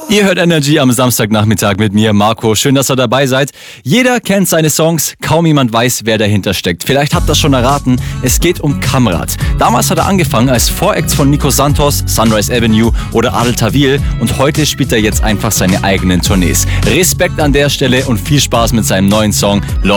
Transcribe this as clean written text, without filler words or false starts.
Ihr hört Energy am Samstagnachmittag mit mir, Marco. Schön, dass ihr dabei seid. Jeder kennt seine Songs, kaum jemand weiß, wer dahinter steckt. Vielleicht habt ihr das schon erraten, es geht um Kamrat. Damals hat er angefangen als Voract von Nico Santos, Sunrise Avenue oder Adel Tawil und heute spielt er jetzt einfach seine eigenen Tournees. Respekt an der Stelle und viel Spaß mit seinem neuen Song Lord